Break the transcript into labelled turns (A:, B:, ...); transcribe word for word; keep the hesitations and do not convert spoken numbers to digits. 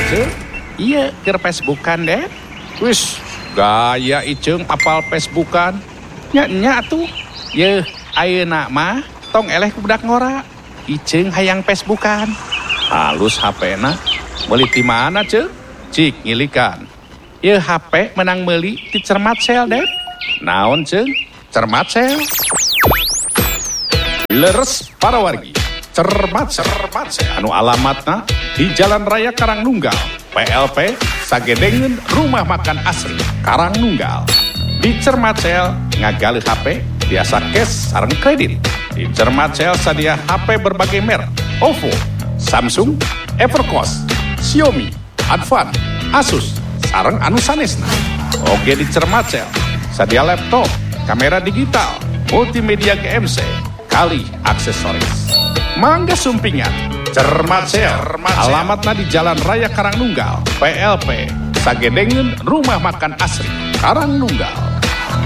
A: Cek, iya keur Facebookan deh. Wis, gaya Iceng apal Facebookan. Nya-nya tuh. Yeuh, ayeuna mah tong eleh budak ngora. Iceng hayang Facebookan. Halus H P-na. Meuli ti mana, Cek? Cik ngilikan. Yeuh H P menang meuli ti Cermat Sel, deh. Naon, Cek? Cermat Sel. Leres para wargi. Cermat Cermat Sel. Anu alamatna di Jalan Raya Karangnunggal, P L P Sagedengeun Rumah Makan Asri Karangnunggal. Di Cermat Sel ngagale H P biasa cash sareng kredit. Di Cermat Sel sadia H P berbagai merek: Oppo, Samsung, Evercost, Xiaomi, Advan, Asus, sareng anu sanesna. Oge di Cermat Sel sadia laptop, kamera digital, multimedia G M C, kali aksesoris. Mangga sumpingan Cermat Sel. Alamatna di Jalan Raya Karangnunggal, P L P Sagedengeun Rumah Makan Asri Karangnunggal.